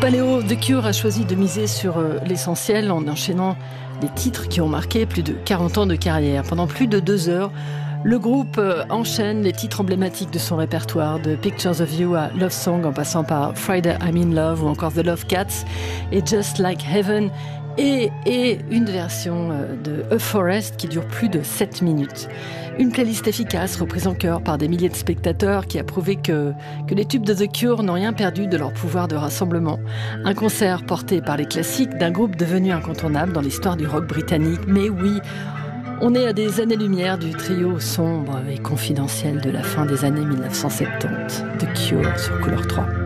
Paléo, The Cure a choisi de miser sur l'essentiel en enchaînant les titres qui ont marqué plus de 40 ans de carrière. Pendant plus de 2 heures, le groupe enchaîne les titres emblématiques de son répertoire, de Pictures of You à Love Song, en passant par Friday I'm in Love ou encore The Love Cats et Just Like Heaven, et une version de A Forest qui dure plus de 7 minutes. Une playlist efficace, reprise en chœur par des milliers de spectateurs, qui a prouvé que les tubes de The Cure n'ont rien perdu de leur pouvoir de rassemblement. Un concert porté par les classiques d'un groupe devenu incontournable dans l'histoire du rock britannique. Mais oui, on est à des années-lumière du trio sombre et confidentiel de la fin des années 1970. The Cure sur Couleur 3.